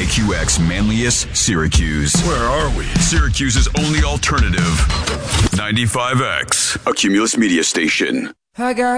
KQX Manlius, Syracuse. Where are we? Syracuse's only alternative. 95X, a Cumulus media station. I got